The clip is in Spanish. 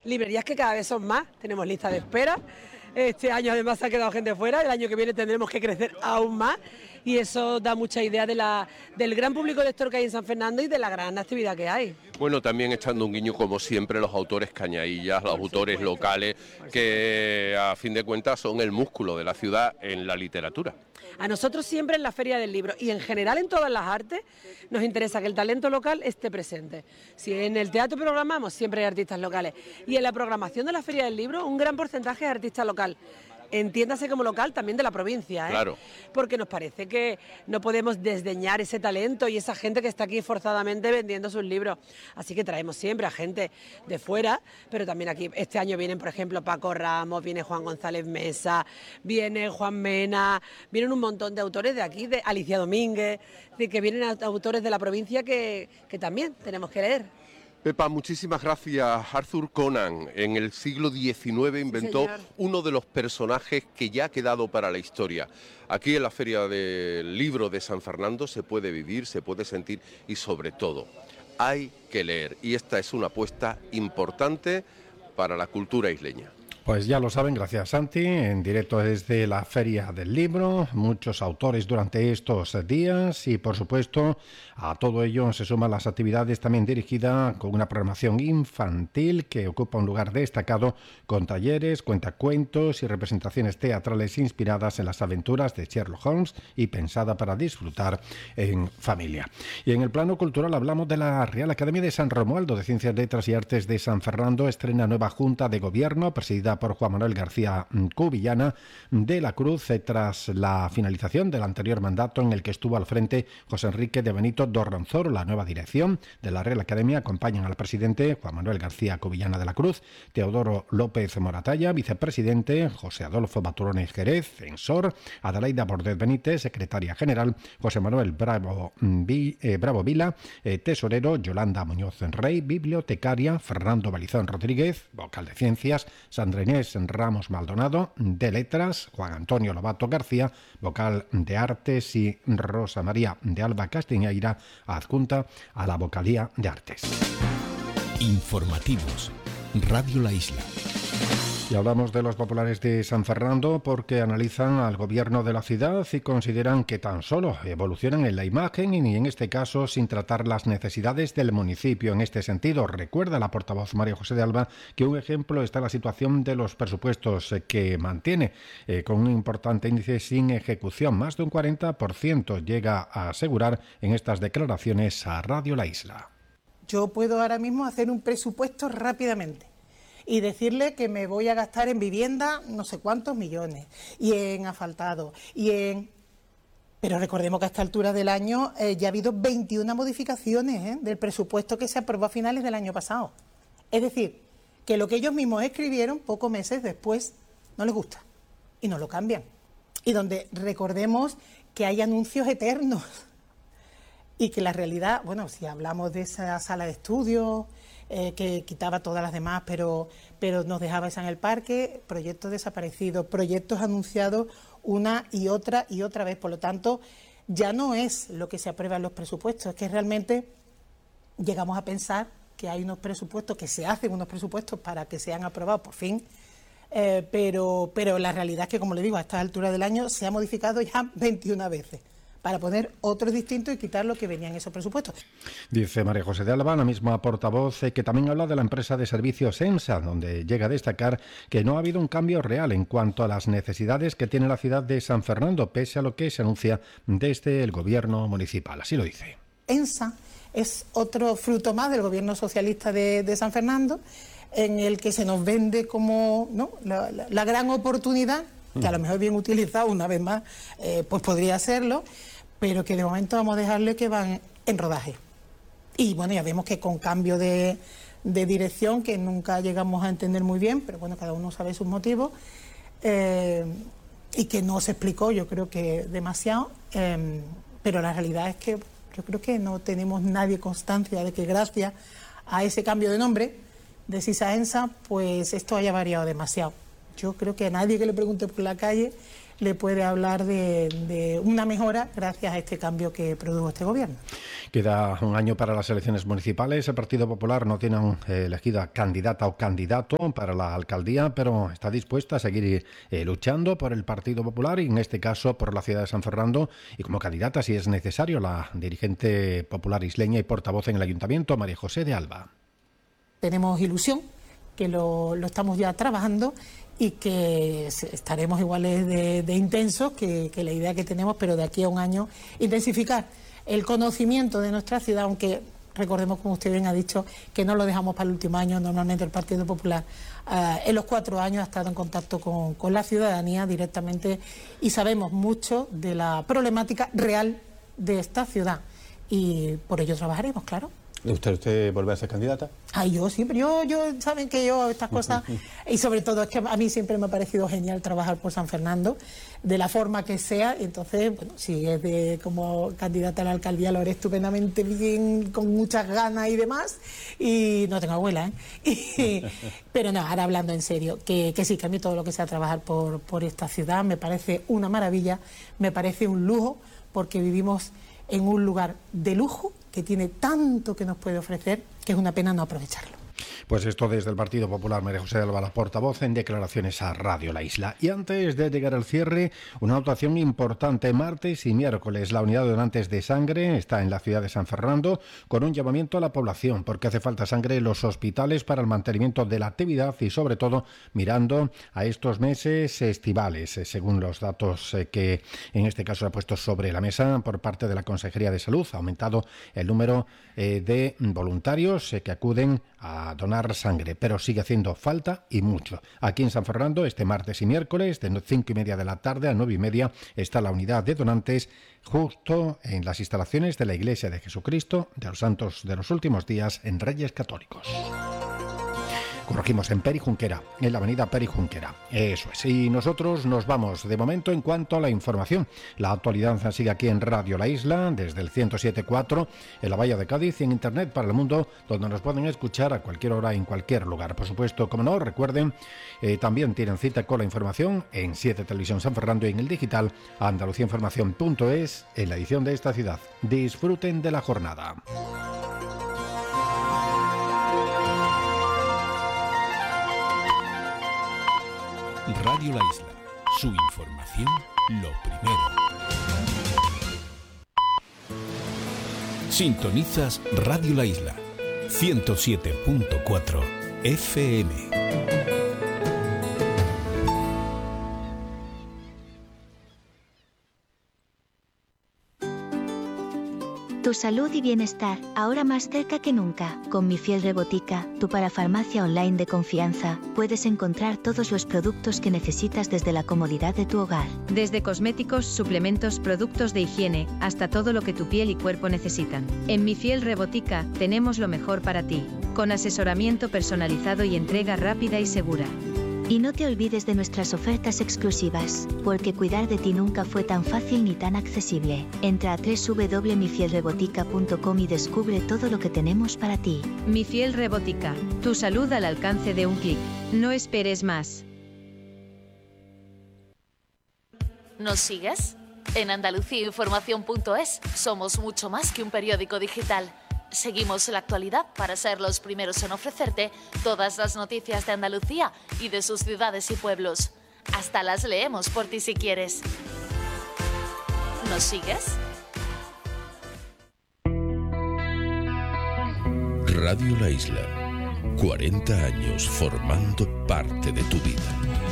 librerías que cada vez son más, tenemos lista de espera. Este año además se ha quedado gente fuera, el año que viene tendremos que crecer aún más y eso da mucha idea del gran público lector que hay en San Fernando y de la gran actividad que hay. Bueno, también echando un guiño como siempre los autores cañaillas, los autores locales, que a fin de cuentas son el músculo de la ciudad en la literatura. A nosotros siempre en la Feria del Libro y en general en todas las artes nos interesa que el talento local esté presente. Si en el teatro programamos, siempre hay artistas locales. Y en la programación de la Feria del Libro, un gran porcentaje es artista local. Entiéndase como local también de la provincia, ¿eh? Claro. Porque nos parece que no podemos desdeñar ese talento y esa gente que está aquí forzadamente vendiendo sus libros. Así que traemos siempre a gente de fuera, pero también aquí este año vienen, por ejemplo, Paco Ramos, viene Juan González Mesa, viene Juan Mena, vienen un montón de autores de aquí, de Alicia Domínguez, es decir, que vienen autores de la provincia que también tenemos que leer. Pepa, muchísimas gracias. Arthur Conan en el siglo XIX inventó uno de los personajes que ya ha quedado para la historia. Aquí en la Feria del Libro de San Fernando se puede vivir, se puede sentir y sobre todo hay que leer. Y esta es una apuesta importante para la cultura isleña. Pues ya lo saben, gracias Santi, en directo desde la Feria del Libro, muchos autores durante estos días y por supuesto a todo ello se suman las actividades también dirigidas con una programación infantil que ocupa un lugar destacado con talleres, cuentacuentos y representaciones teatrales inspiradas en las aventuras de Sherlock Holmes y pensada para disfrutar en familia. Y en el plano cultural hablamos de la Real Academia de San Romualdo de Ciencias, Letras y Artes de San Fernando, estrena nueva Junta de Gobierno presidida por Juan Manuel García Cubillana de la Cruz, tras la finalización del anterior mandato en el que estuvo al frente José Enrique de Benito Dorronzoro. La nueva dirección de la Real Academia acompañan al presidente Juan Manuel García Cubillana de la Cruz, Teodoro López Moratalla, vicepresidente José Adolfo Baturones Jerez, censor, Adelaida Bordet Benítez, secretaria general, José Manuel Bravo Vila, tesorero, Yolanda Muñoz Rey, bibliotecaria, Fernando Balizón Rodríguez, vocal de Ciencias, Sandra Inés Ramos Maldonado, de Letras, Juan Antonio Lobato García, vocal de Artes, y Rosa María de Alba Castiñeira, adjunta a la vocalía de Artes. Informativos, Radio La Isla. Y hablamos de los populares de San Fernando porque analizan al gobierno de la ciudad y consideran que tan solo evolucionan en la imagen y en este caso sin tratar las necesidades del municipio. En este sentido, recuerda la portavoz María José de Alba que un ejemplo está la situación de los presupuestos que mantiene con un importante índice sin ejecución. Más de un 40% llega a asegurar en estas declaraciones a Radio La Isla. Yo puedo ahora mismo hacer un presupuesto rápidamente y decirle que me voy a gastar en vivienda no sé cuántos millones, y en asfaltado, Pero recordemos que a esta altura del año ya ha habido 21 modificaciones del presupuesto que se aprobó a finales del año pasado. Es decir, que lo que ellos mismos escribieron pocos meses después no les gusta y no lo cambian. Y donde recordemos que hay anuncios eternos y que la realidad, bueno, si hablamos de esa sala de estudio que quitaba todas las demás, pero nos dejaba esa en el parque, proyectos desaparecidos, proyectos anunciados una y otra vez. Por lo tanto, ya no es lo que se aprueba en los presupuestos, es que realmente llegamos a pensar que hay unos presupuestos, que se hacen unos presupuestos para que sean aprobados por fin, pero la realidad es que, como le digo, a estas alturas del año se ha modificado ya 21 veces. Para poner otros distintos y quitar lo que venía en esos presupuestos. Dice María José de Alba, la misma portavoz, que también habla de la empresa de servicios ENSA, donde llega a destacar que no ha habido un cambio real en cuanto a las necesidades que tiene la ciudad de San Fernando, pese a lo que se anuncia desde el gobierno municipal. Así lo dice. ENSA es otro fruto más del gobierno socialista de San Fernando, en el que se nos vende como, ¿no?, la gran oportunidad, que a lo mejor bien utilizado una vez más, pues podría serlo, pero que de momento vamos a dejarle que van en rodaje. Y bueno, ya vemos que con cambio de dirección, que nunca llegamos a entender muy bien, pero bueno, cada uno sabe sus motivos, y que no se explicó, yo creo que demasiado, pero la realidad es que yo creo que no tenemos nadie constancia de que gracias a ese cambio de nombre de SISA ENSA, pues esto haya variado demasiado. Yo creo que a nadie que le pregunte por la calle le puede hablar de una mejora gracias a este cambio que produjo este gobierno. Queda un año para las elecciones municipales. El Partido Popular no tiene elegida candidata o candidato para la alcaldía, pero está dispuesta a seguir luchando por el Partido Popular y en este caso por la ciudad de San Fernando, y como candidata, si es necesario, la dirigente popular isleña y portavoz en el Ayuntamiento, María José de Alba. Tenemos ilusión, que lo estamos ya trabajando y que estaremos iguales de intensos que la idea que tenemos, pero de aquí a un año intensificar el conocimiento de nuestra ciudad, aunque recordemos, como usted bien ha dicho, que no lo dejamos para el último año. Normalmente el Partido Popular en los 4 años ha estado en contacto con la ciudadanía directamente y sabemos mucho de la problemática real de esta ciudad y por ello trabajaremos, claro. ¿Le gustaría usted volver a ser candidata? Ay, yo siempre, yo saben que yo estas cosas, y sobre todo es que a mí siempre me ha parecido genial trabajar por San Fernando, de la forma que sea, y entonces, bueno, si es como candidata a la alcaldía lo haré estupendamente bien, con muchas ganas y demás, y no tengo abuela, pero no, ahora hablando en serio, que sí, que a mí todo lo que sea trabajar por esta ciudad me parece una maravilla, me parece un lujo, porque vivimos en un lugar de lujo, que tiene tanto que nos puede ofrecer, que es una pena no aprovecharlo. Pues esto desde el Partido Popular, María José de Alba, la portavoz, en declaraciones a Radio La Isla. Y antes de llegar al cierre, una actuación importante martes y miércoles. La unidad de donantes de sangre está en la ciudad de San Fernando con un llamamiento a la población, porque hace falta sangre en los hospitales para el mantenimiento de la actividad y sobre todo mirando a estos meses estivales, según los datos que en este caso se ha puesto sobre la mesa por parte de la Consejería de Salud. Ha aumentado el número de voluntarios que acuden a donar sangre, pero sigue haciendo falta y mucho. Aquí en San Fernando, este martes y miércoles, de 5:30 de la tarde a 9:30, está la unidad de donantes justo en las instalaciones de la Iglesia de Jesucristo de los Santos de los Últimos Días en Reyes Católicos. Corregimos, en Peri Junquera, en la avenida Peri Junquera. Eso es. Y nosotros nos vamos de momento en cuanto a la información. La actualidad sigue aquí en Radio La Isla, desde el 107.4, en la Bahía de Cádiz y en Internet para el mundo, donde nos pueden escuchar a cualquier hora, en cualquier lugar. Por supuesto, como no, recuerden, también tienen cita con la información en 7 Televisión San Fernando y en el digital andaluciainformación.es en la edición de esta ciudad. Disfruten de la jornada. Radio La Isla, su información, lo primero. Sintonizas Radio La Isla, 107.4 FM. Tu salud y bienestar, ahora más cerca que nunca. Con Mi Fiel Rebotica, tu parafarmacia online de confianza, puedes encontrar todos los productos que necesitas desde la comodidad de tu hogar. Desde cosméticos, suplementos, productos de higiene, hasta todo lo que tu piel y cuerpo necesitan. En Mi Fiel Rebotica, tenemos lo mejor para ti, con asesoramiento personalizado y entrega rápida y segura. Y no te olvides de nuestras ofertas exclusivas, porque cuidar de ti nunca fue tan fácil ni tan accesible. Entra a www.mifielrebotica.com y descubre todo lo que tenemos para ti. Mi Fiel Rebotica, tu salud al alcance de un clic. No esperes más. ¿Nos sigues? En andaluciainformación.es somos mucho más que un periódico digital. Seguimos la actualidad para ser los primeros en ofrecerte todas las noticias de Andalucía y de sus ciudades y pueblos. Hasta las leemos por ti si quieres. ¿Nos sigues? Radio La Isla, 40 años formando parte de tu vida.